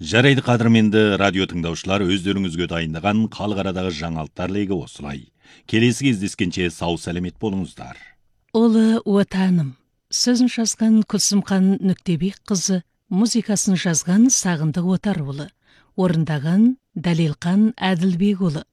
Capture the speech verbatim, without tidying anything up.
Жарайды қадірменді радио тыңдаушылар, өздеріңізге дайындаған қалғарадағы жаңалықтар легі осылай. Келесі кездескенше сау сәлемет болыңыздар. Олы отаным. Сөзін жазған Күлсімхан Нүктебек қызы, музыкасын жазған Сағындық Отарұлы, орындаған Дәлелқан Әділбек ұлы.